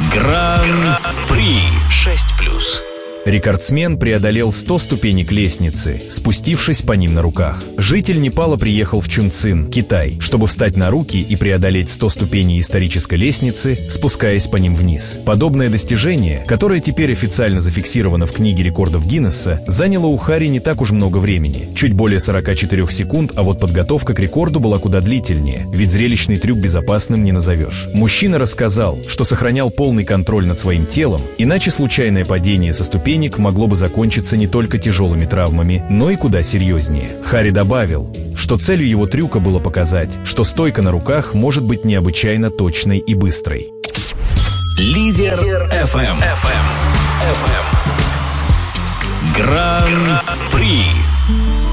Гран-при 6+. Рекордсмен преодолел 100 ступенек лестницы, спустившись по ним на руках. Житель Непала приехал в Чунцин, Китай, чтобы встать на руки и преодолеть 100 ступеней исторической лестницы, спускаясь по ним вниз. Подобное достижение, которое теперь официально зафиксировано в книге рекордов Гиннесса, заняло у Хари не так уж много времени, чуть более 44 секунд, а вот подготовка к рекорду была куда длительнее, ведь зрелищный трюк безопасным не назовешь. Мужчина рассказал, что сохранял полный контроль над своим телом, иначе случайное падение со ступенек могло бы закончиться не только тяжелыми травмами, но и куда серьезнее. Хари добавил, что целью его трюка было показать, что стойка на руках может быть необычайно точной и быстрой. Лидер FM. Гран-при.